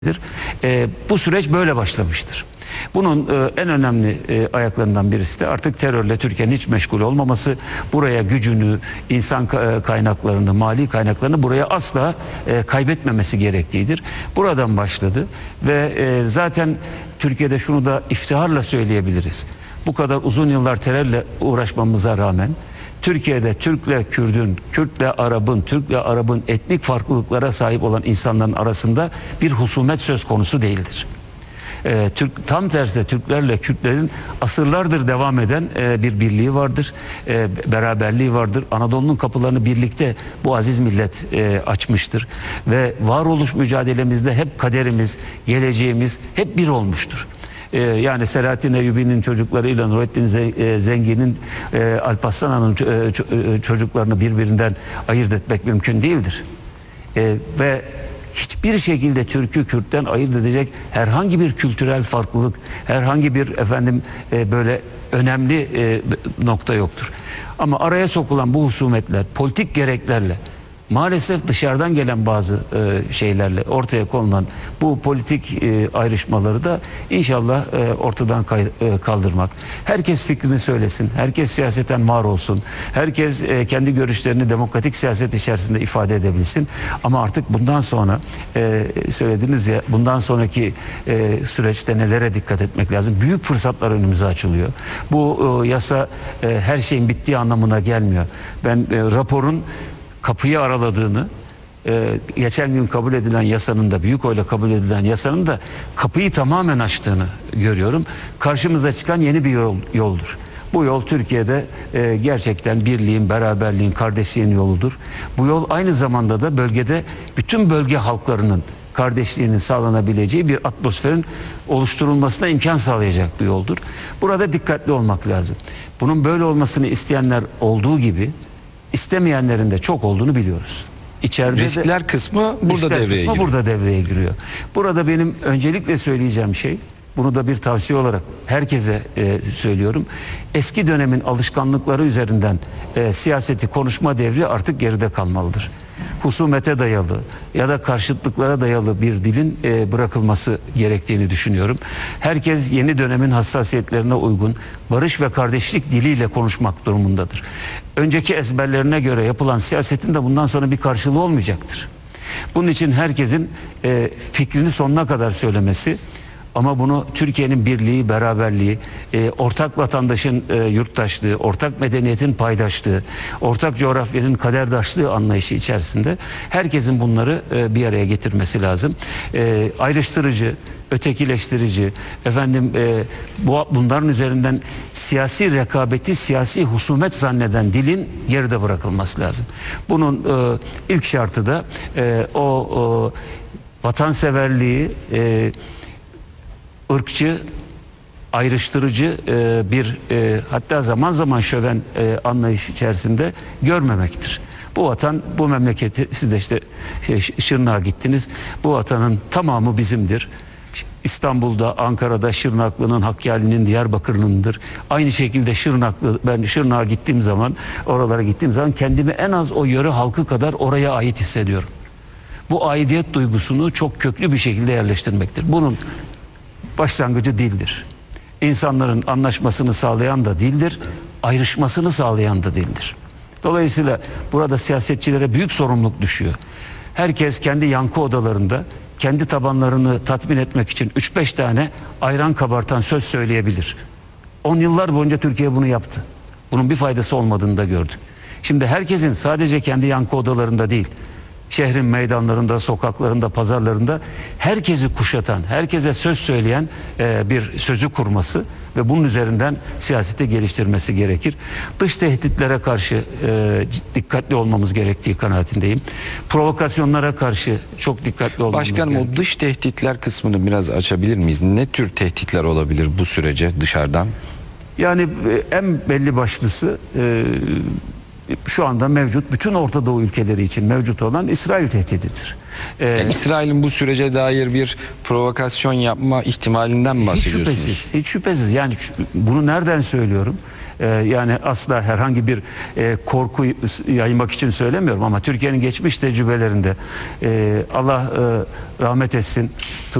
Bu süreç böyle başlamıştır. Bunun en önemli ayaklarından birisi de artık terörle Türkiye'nin hiç meşgul olmaması, buraya gücünü, insan kaynaklarını, mali kaynaklarını buraya asla kaybetmemesi gerektiğidir. Buradan başladı ve zaten Türkiye'de şunu da iftiharla söyleyebiliriz. Bu kadar uzun yıllar terörle uğraşmamıza rağmen Türkiye'de Türk'le Kürt'ün, Kürt'le Arap'ın, Türk'le Arap'ın etnik farklılıklara sahip olan insanların arasında bir husumet söz konusu değildir. Tam tersi Türklerle Kürtlerin asırlardır devam eden bir birliği vardır, beraberliği vardır. Anadolu'nun kapılarını birlikte bu aziz millet açmıştır ve varoluş mücadelemizde hep kaderimiz, geleceğimiz hep bir olmuştur. Yani Selahattin Eyyubi'nin çocuklarıyla Nurettin Zengin'in, Alparslan Han'ın çocuklarını birbirinden ayırt etmek mümkün değildir. Ve hiçbir şekilde Türk'ü Kürt'ten ayırt edecek herhangi bir kültürel farklılık, herhangi bir böyle önemli nokta yoktur. Ama araya sokulan bu husumetler politik gereklerle, maalesef dışarıdan gelen bazı şeylerle ortaya konulan bu politik ayrışmaları da inşallah ortadan kaldırmak. Herkes fikrini söylesin, herkes siyaseten var olsun, herkes kendi görüşlerini demokratik siyaset içerisinde ifade edebilsin. Ama artık bundan sonra söylediniz ya, bundan sonraki süreçte nelere dikkat etmek lazım? Büyük fırsatlar önümüze açılıyor. Bu yasa her şeyin bittiği anlamına gelmiyor. Ben raporun kapıyı araladığını, geçen gün kabul edilen yasanın da, büyük oyla kabul edilen yasanın da kapıyı tamamen açtığını görüyorum. Karşımıza çıkan yeni bir yoldur. Bu yol Türkiye'de gerçekten birliğin, beraberliğin, kardeşliğin yoludur. Bu yol aynı zamanda da bölgede bütün bölge halklarının kardeşliğinin sağlanabileceği bir atmosferin oluşturulmasına imkan sağlayacak bir yoldur. Burada dikkatli olmak lazım. Bunun böyle olmasını isteyenler olduğu gibi İstemeyenlerin de çok olduğunu biliyoruz. İçeride riskler kısmı burada devreye giriyor. Burada benim öncelikle söyleyeceğim şey, bunu da bir tavsiye olarak herkese söylüyorum. Eski dönemin alışkanlıkları üzerinden siyaseti konuşma devri artık geride kalmalıdır. Husumete dayalı ya da karşıtlıklara dayalı bir dilin bırakılması gerektiğini düşünüyorum. Herkes yeni dönemin hassasiyetlerine uygun barış ve kardeşlik diliyle konuşmak durumundadır. Önceki ezberlerine göre yapılan siyasetin de bundan sonra bir karşılığı olmayacaktır. Bunun için herkesin fikrini sonuna kadar söylemesi, ama bunu Türkiye'nin birliği, beraberliği, ortak vatandaşın yurttaşlığı, ortak medeniyetin paydaşlığı, ortak coğrafyanın kaderdaşlığı anlayışı içerisinde herkesin bunları bir araya getirmesi lazım. Ayrıştırıcı, ötekileştirici, bunların üzerinden siyasi rekabeti, siyasi husumet zanneden dilin geride bırakılması lazım. Bunun ilk şartı da o vatanseverliği, ırkçı, ayrıştırıcı hatta zaman zaman şöven anlayış içerisinde görmemektir. Bu vatan, bu memleketi, siz de işte Şırnak'a gittiniz. Bu vatanın tamamı bizimdir. İstanbul'da, Ankara'da Şırnaklı'nın, Hakkari'nin, Diyarbakır'ındır. Aynı şekilde ben Şırnak'a gittiğim zaman, oralara gittiğim zaman kendimi en az o yöre halkı kadar oraya ait hissediyorum. Bu aidiyet duygusunu çok köklü bir şekilde yerleştirmektir. Bunun başlangıcı dildir. İnsanların anlaşmasını sağlayan da dildir, ayrışmasını sağlayan da dildir. Dolayısıyla burada siyasetçilere büyük sorumluluk düşüyor. Herkes kendi yankı odalarında kendi tabanlarını tatmin etmek için 3-5 tane ayran kabartan söz söyleyebilir. 10 yıllar boyunca Türkiye bunu yaptı. Bunun bir faydası olmadığını da gördük. Şimdi herkesin sadece kendi yankı odalarında değil, şehrin meydanlarında, sokaklarında, pazarlarında herkesi kuşatan, herkese söz söyleyen bir sözü kurması ve bunun üzerinden siyaseti geliştirmesi gerekir. Dış tehditlere karşı dikkatli olmamız gerektiği kanaatindeyim. Provokasyonlara karşı çok dikkatli olmamız gerekir. Başkanım, o dış tehditler kısmını biraz açabilir miyiz? Ne tür tehditler olabilir bu sürece dışarıdan? Yani en belli başlısı şu anda mevcut bütün Orta Doğu ülkeleri için mevcut olan İsrail tehdididir. Yani İsrail'in bu sürece dair bir provokasyon yapma ihtimalinden mi bahsediyorsunuz? Hiç şüphesiz. Yani bunu nereden söylüyorum? Yani asla herhangi bir korku yaymak için söylemiyorum ama Türkiye'nin geçmiş tecrübelerinde Allah rahmet etsin.